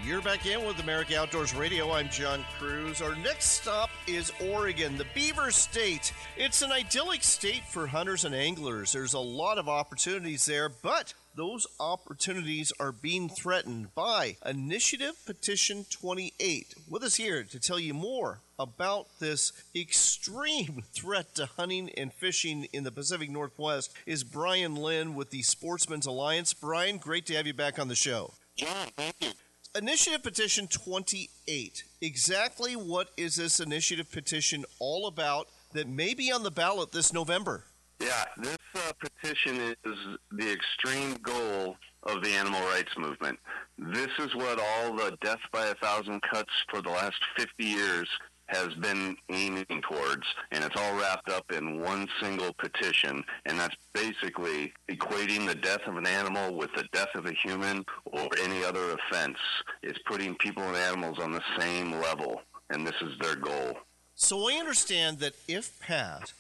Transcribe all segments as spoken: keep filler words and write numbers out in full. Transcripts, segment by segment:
You're back in with America Outdoors Radio. I'm John Cruz. Our next stop is Oregon, the Beaver State. It's an idyllic state for hunters and anglers. There's a lot of opportunities there, but those opportunities are being threatened by Initiative Petition twenty-eight. With us here to tell you more about this extreme threat to hunting and fishing in the Pacific Northwest is Brian Lynn with the Sportsman's Alliance. Brian, great to have you back on the show. John, thank you. Initiative Petition twenty-eight. Exactly what is this initiative petition all about that may be on the ballot this November? Yeah, this uh, petition is the extreme goal of the animal rights movement. This is what all the death by a thousand cuts for the last fifty years has been aiming towards, and it's all wrapped up in one single petition, and that's basically equating the death of an animal with the death of a human or any other offense. It's putting people and animals on the same level, and this is their goal. So I understand that if passed,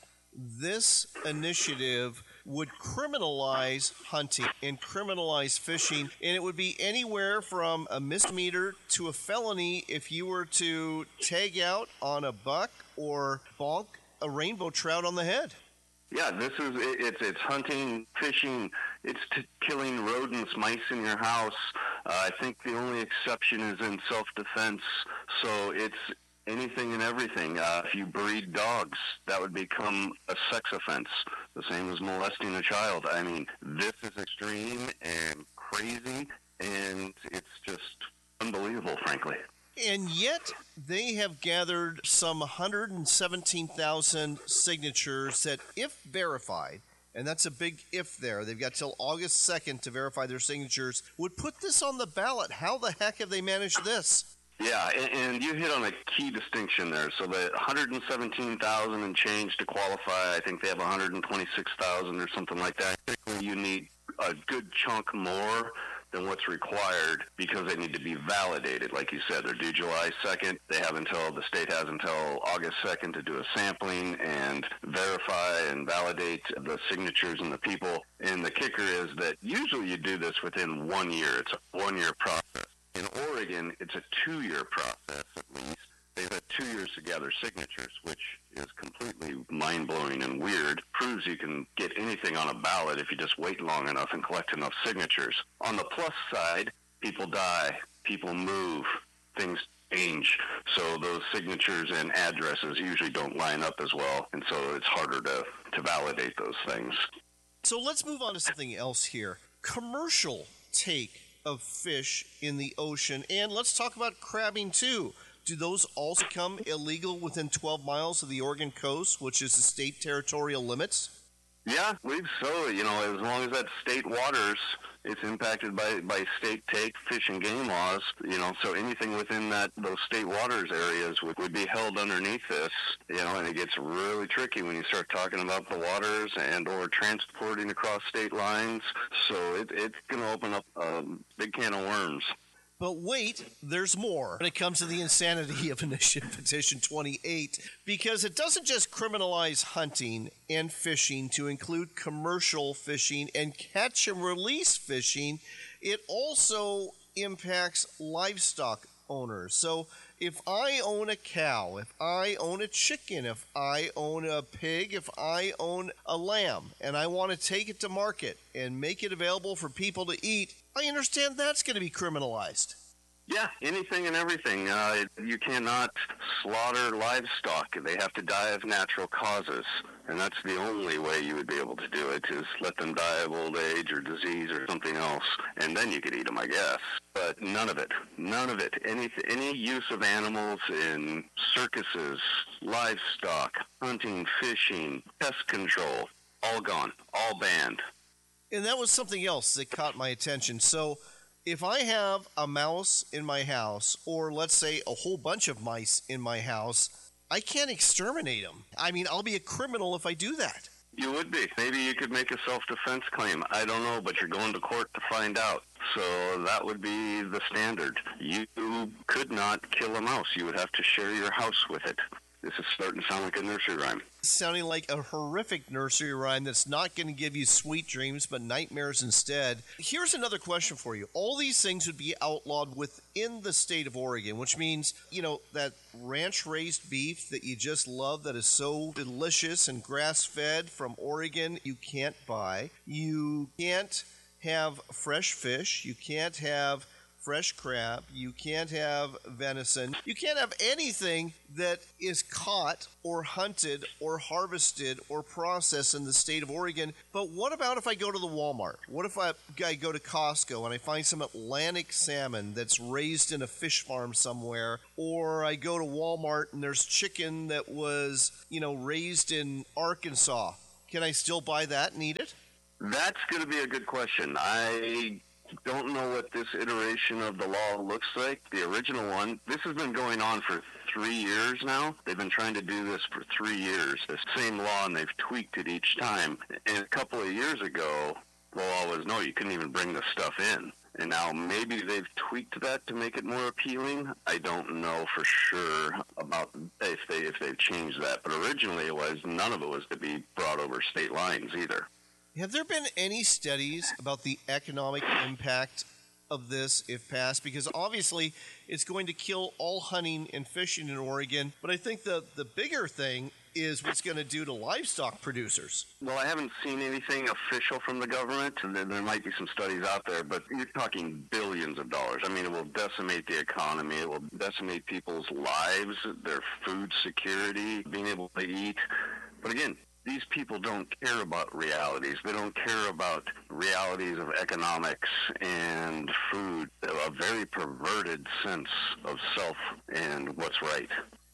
this initiative would criminalize hunting and criminalize fishing, and it would be anywhere from a misdemeanor to a felony if you were to tag out on a buck or bonk a rainbow trout on the head. Yeah, this is it's it's hunting, fishing, it's t- killing rodents, mice in your house. Uh, I think the only exception is in self-defense. So it's anything and everything. Uh, if you breed dogs, that would become a sex offense, the same as molesting a child. I mean, this is extreme and crazy, and it's just unbelievable, frankly. And yet, they have gathered some one hundred seventeen thousand signatures that, if verified, and that's a big if there, they've got till August second to verify their signatures, would put this on the ballot. How the heck have they managed this? Yeah, and, and you hit on a key distinction there. So the one hundred seventeen thousand and change to qualify, I think they have one hundred twenty-six thousand or something like that. Typically, you need a good chunk more than what's required because they need to be validated. Like you said, they're due July second. They have until, the state has until August second to do a sampling and verify and validate the signatures and the people. And the kicker is that usually you do this within one year. It's a one-year process. In Oregon, it's a two-year process at least. They've had two years to gather signatures, which is completely mind-blowing and weird. Proves you can get anything on a ballot if you just wait long enough and collect enough signatures. On the plus side, people die, people move, things change. So those signatures and addresses usually don't line up as well, and so it's harder to, to validate those things. So let's move on to something else here. Commercial take of fish in the ocean, and let's talk about crabbing too. Do those also come illegal within twelve miles of the Oregon coast, which is the state territorial limits? Yeah, I believe so. You know, as long as that's state waters, it's impacted by, by state take, fish and game laws. You know, so anything within that those state waters areas would, would be held underneath this. You know, and it gets really tricky when you start talking about the waters and or transporting across state lines. So it, it's going to open up a big can of worms. But wait, there's more when it comes to the insanity of Initiative Petition twenty-eight, because it doesn't just criminalize hunting and fishing to include commercial fishing and catch and release fishing. It also impacts livestock owners. So if I own a cow, if I own a chicken, if I own a pig, if I own a lamb, and I want to take it to market and make it available for people to eat, I understand that's going to be criminalized. Yeah, anything and everything. Uh, you cannot slaughter livestock. They have to die of natural causes. And that's the only way you would be able to do it, is let them die of old age or disease or something else. And then you could eat them, I guess. But none of it. None of it. Any, any use of animals in circuses, livestock, hunting, fishing, pest control, all gone. All banned. And that was something else that caught my attention. So if I have a mouse in my house, or let's say a whole bunch of mice in my house, I can't exterminate them. I mean, I'll be a criminal if I do that. You would be. Maybe you could make a self-defense claim. I don't know, but you're going to court to find out. So that would be the standard. You could not kill a mouse. You would have to share your house with it. This is starting to sound like a nursery rhyme. Sounding like a horrific nursery rhyme that's not going to give you sweet dreams but nightmares instead. Here's another question for you. All these things would be outlawed within the state of Oregon, which means, you know, that ranch-raised beef that you just love that is so delicious and grass-fed from Oregon, you can't buy. You can't have fresh fish. You can't have fresh crab. You can't have venison. You can't have anything that is caught or hunted or harvested or processed in the state of Oregon. But what about if I go to the Walmart? What if I, I go to Costco and I find some Atlantic salmon that's raised in a fish farm somewhere? Or I go to Walmart and there's chicken that was, you know, raised in Arkansas. Can I still buy that and eat it? That's going to be a good question. I don't know what this iteration of the law looks like. The original one, this has been going on for three years now. They've been trying to do this for three years, the same law, and they've tweaked it each time. And a couple of years ago, the law was no, you couldn't even bring this stuff in. And now maybe they've tweaked that to make it more appealing. I don't know for sure about if, they, if they've changed that. But originally it was, none of it was to be brought over state lines either. Have there been any studies about the economic impact of this if passed? Because obviously it's going to kill all hunting and fishing in Oregon. But I think the, the bigger thing is what's going to do to livestock producers. Well, I haven't seen anything official from the government. There might be some studies out there, but you're talking billions of dollars. I mean, it will decimate the economy. It will decimate people's lives, their food security, being able to eat. But again, these people don't care about realities. They don't care about realities of economics and food, a very perverted sense of self and what's right.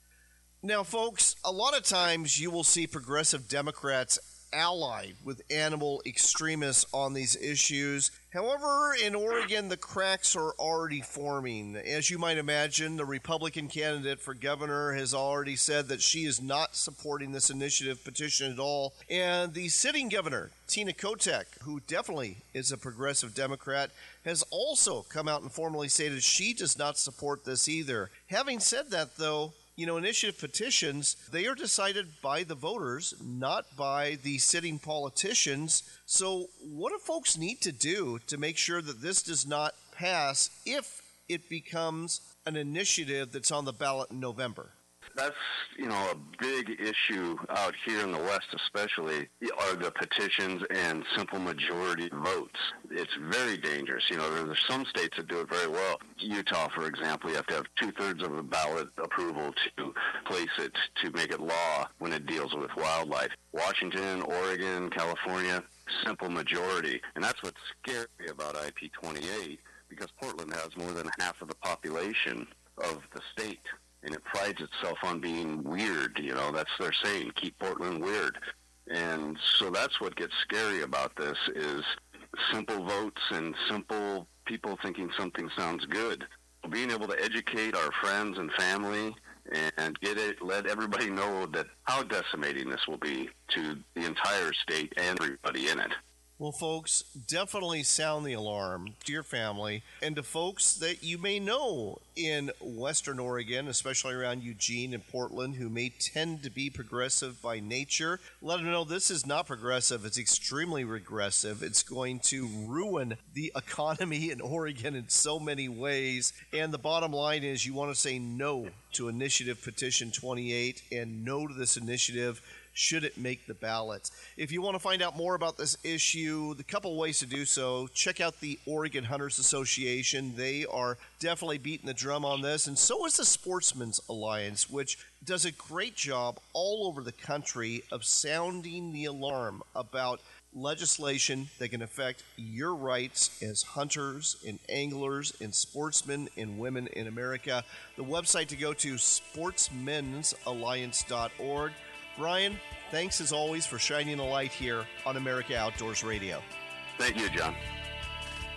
Now, folks, a lot of times you will see progressive Democrats allied with animal extremists on these issues. However, in Oregon, the cracks are already forming. As you might imagine, the Republican candidate for governor has already said that she is not supporting this initiative petition at all. And the sitting governor, Tina Kotek, who definitely is a progressive Democrat, has also come out and formally stated she does not support this either. Having said that, though, you know, initiative petitions, they are decided by the voters, not by the sitting politicians. So what do folks need to do to make sure that this does not pass if it becomes an initiative that's on the ballot in November? That's, you know, a big issue out here in the West especially, are the petitions and simple majority votes. It's very dangerous. You know, there's some states that do it very well. Utah, for example, you have to have two-thirds of the ballot approval to place it, to make it law when it deals with wildlife. Washington, Oregon, California, simple majority. And that's what's scary about I P twenty-eight, because Portland has more than half of the population of the state. And it prides itself on being weird, you know, that's their saying, keep Portland weird. And so that's what gets scary about this, is simple votes and simple people thinking something sounds good. Being able to educate our friends and family and get it, let everybody know that how decimating this will be to the entire state and everybody in it. Well, folks, definitely sound the alarm to your family and to folks that you may know in Western Oregon, especially around Eugene and Portland, who may tend to be progressive by nature. Let them know this is not progressive. It's extremely regressive. It's going to ruin the economy in Oregon in so many ways. And the bottom line is you want to say no to Initiative Petition twenty-eight and no to this initiative should it make the ballot. If you want to find out more about this issue, the couple ways to do so, check out the Oregon Hunters Association. They are definitely beating the drum on this, and so is the Sportsmen's Alliance, which does a great job all over the country of sounding the alarm about legislation that can affect your rights as hunters and anglers and sportsmen and women in America. The website to go to, sportsmens alliance dot org. Brian, thanks as always for shining a light here on America Outdoors Radio. Thank you, John.